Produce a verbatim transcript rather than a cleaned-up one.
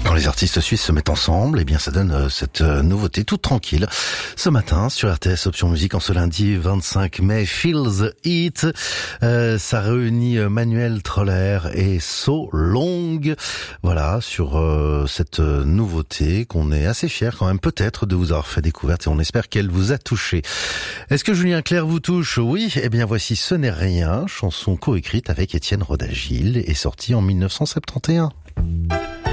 Quand les artistes suisses se mettent ensemble, eh bien ça donne euh, cette euh, nouveauté toute tranquille. Ce matin, sur R T S Option Musique, en ce lundi vingt-cinq mai, Feel the Heat. Euh, ça réunit euh, Manuel Troller et So Long. Voilà, sur euh, cette euh, nouveauté qu'on est assez fiers quand même peut-être de vous avoir fait découverte et on espère qu'elle vous a touché. Est-ce que Julien Clerc vous touche? Oui. Eh bien voici Ce n'est rien, chanson coécrite avec Étienne Rodagil et sortie en mille neuf cent soixante et onze.